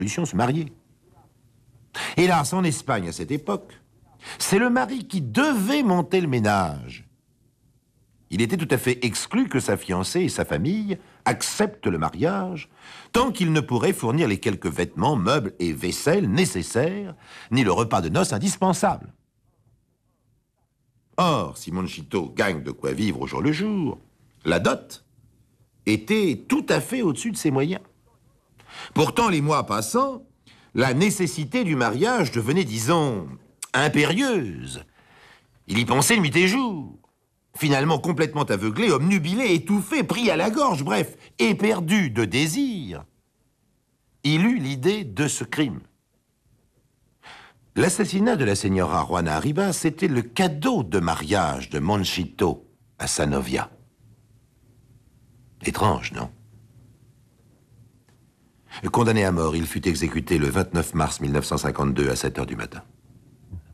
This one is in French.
solution, se marier. Hélas, en Espagne, à cette époque, c'est le mari qui devait monter le ménage. Il était tout à fait exclu que sa fiancée et sa famille acceptent le mariage, tant qu'il ne pourrait fournir les quelques vêtements, meubles et vaisselle nécessaires, ni le repas de noces indispensable. Or, si Monchito gagne de quoi vivre au jour le jour, la dot était tout à fait au-dessus de ses moyens. Pourtant, les mois passant, la nécessité du mariage devenait, disons, impérieuse. Il y pensait nuit et jour. Finalement complètement aveuglé, obnubilé, étouffé, pris à la gorge, bref, éperdu de désir, il eut l'idée de ce crime. L'assassinat de la señora Juana Arribas était le cadeau de mariage de Monchito à sa novia. Étrange, non? Condamné à mort, il fut exécuté le 29 mars 1952 à 7 heures du matin.